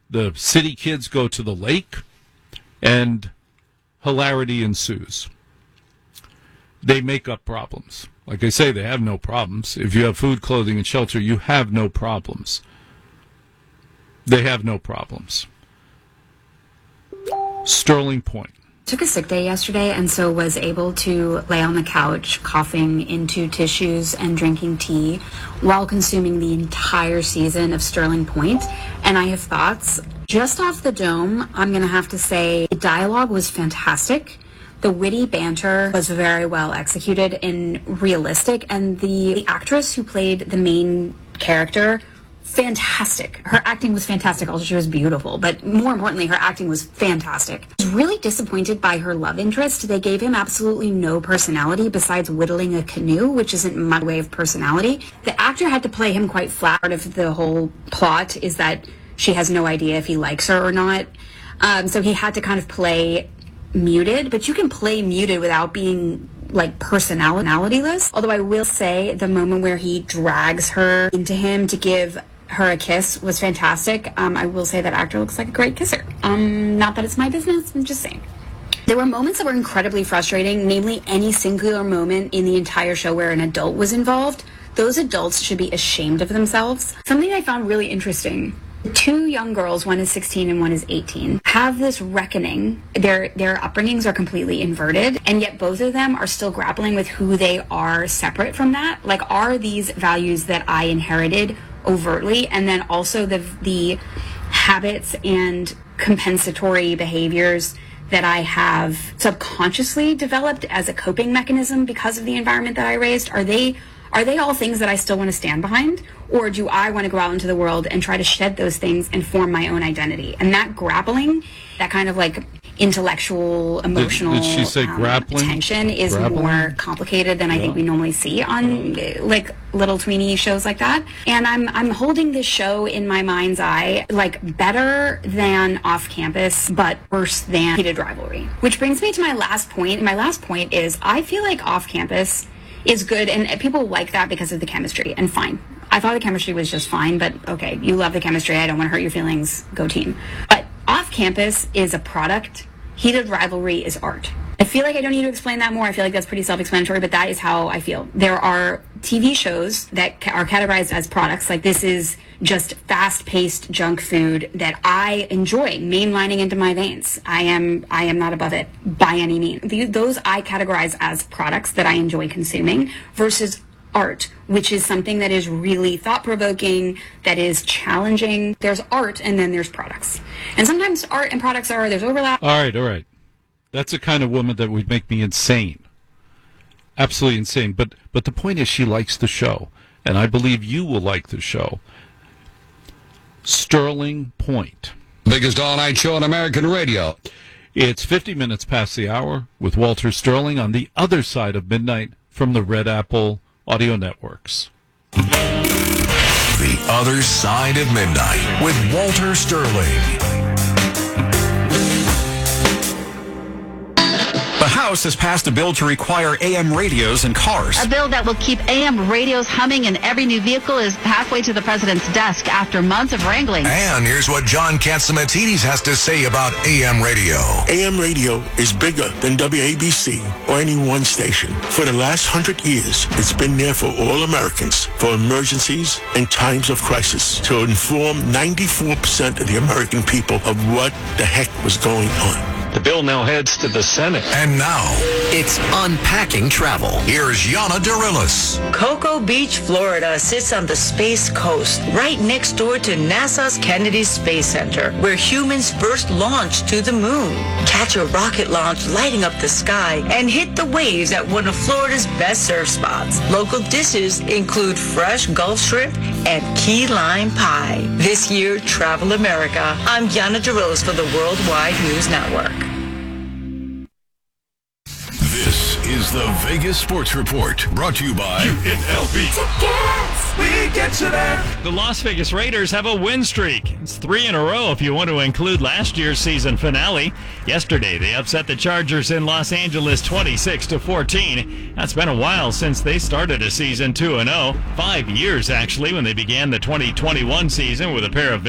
The city kids go to the lake, and hilarity ensues. They make up problems. Like I say, they have no problems. If you have food, clothing, and shelter, you have no problems. They have no problems. Sterling Point. Took a sick day yesterday and so was able to lay on the couch coughing into tissues and drinking tea while consuming the entire season of Sterling Point. And I have thoughts. Just off the dome, I'm going to have to say the dialogue was fantastic. The witty banter was very well executed and realistic. And the actress who played the main character, fantastic. Her acting was fantastic. Also, she was beautiful. But more importantly, her acting was fantastic. I was really disappointed by her love interest. They gave him absolutely no personality besides whittling a canoe, which isn't my way of personality. The actor had to play him quite flat. Part of the whole plot is that she has no idea if he likes her or not. So he had to kind of play muted. But you can play muted without being like personalityless. Although I will say the moment where he drags her into him to give her a kiss was fantastic. I will say that actor looks like a great kisser. Not that it's my business, I'm just saying. There were moments that were incredibly frustrating, namely any singular moment in the entire show where an adult was involved. Those adults should be ashamed of themselves. Something I found really interesting. Two young girls, one is 16 and one is 18, have this reckoning. Their upbringings are completely inverted, and yet both of them are still grappling with who they are separate from that. Like, are these values that I inherited overtly, and then also the habits and compensatory behaviors that I have subconsciously developed as a coping mechanism because of the environment that I raised, are they all things that I still want to stand behind? Or do I want to go out into the world and try to shed those things and form my own identity? And that grappling, that kind of like intellectual, emotional did she say grappling? Tension is more complicated than I think we normally see on like little tweeny shows like that. And I'm holding this show in my mind's eye like better than Off Campus, but worse than Heated Rivalry. Which brings me to my last point. My last point is I feel like Off Campus is good, and people like that because of the chemistry, and fine. I thought the chemistry was just fine, but okay, you love the chemistry, I don't want to hurt your feelings, go team. But Off Campus is a product, Heated Rivalry is art. I feel like I don't need to explain that more. I feel like that's pretty self-explanatory, but that is how I feel. There are TV shows that are categorized as products, like this is just fast-paced junk food that I enjoy mainlining into my veins. I am not above it by any means. Those I categorize as products that I enjoy consuming versus art, which is something that is really thought-provoking, that is challenging. There's art and then there's products. And sometimes art and products there's overlap. All right. That's the kind of woman that would make me insane. Absolutely insane. But the point is she likes the show, and I believe you will like the show. Sterling Point. Biggest all-night show on American radio. It's 50 minutes past the hour with Walter Sterling on the other side of midnight from the Red Apple Audio Networks. The Other Side of Midnight with Walter Sterling. The House has passed a bill to require AM radios in cars. A bill that will keep AM radios humming in every new vehicle is halfway to the president's desk after months of wrangling. And here's what John Catsimatidis has to say about AM radio. AM radio is bigger than WABC or any one station. For the last 100 years, it's been there for all Americans, for emergencies and times of crisis, to inform 94% of the American people of what the heck was going on. The bill now heads to the Senate. And now, it's Unpacking Travel. Here's Yana Darilis. Cocoa Beach, Florida sits on the Space Coast, right next door to NASA's Kennedy Space Center, where humans first launched to the moon. Catch a rocket launch lighting up the sky and hit the waves at one of Florida's best surf spots. Local dishes include fresh Gulf shrimp and key lime pie. This year, Travel America. I'm Yana Darilis for the Worldwide News Network. This is the Vegas Sports Report, brought to you by UNLV. Tickets! We get you there. The Las Vegas Raiders have a win streak. It's 3 in a row if you want to include last year's season finale. Yesterday, they upset the Chargers in Los Angeles 26-14. That's been a while since they started a season 2-0. 5 years, actually, when they began the 2021 season with a pair of